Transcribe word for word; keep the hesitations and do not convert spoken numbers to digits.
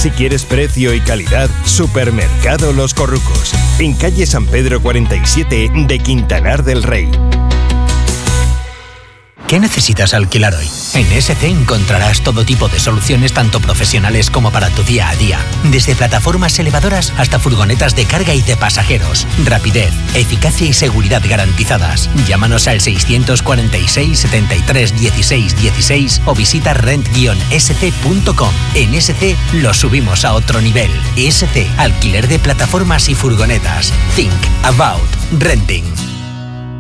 Si quieres precio y calidad, Supermercado Los Corrucos, en calle San Pedro cuarenta y siete de Quintanar del Rey. ¿Qué necesitas alquilar hoy? En S C encontrarás todo tipo de soluciones tanto profesionales como para tu día a día. Desde plataformas elevadoras hasta furgonetas de carga y de pasajeros. Rapidez, eficacia y seguridad garantizadas. Llámanos al seiscientos cuarenta y seis, setenta y tres, dieciséis, dieciséis o visita rent guion s c punto com. En S C lo subimos a otro nivel. S C, alquiler de plataformas y furgonetas. Think about renting.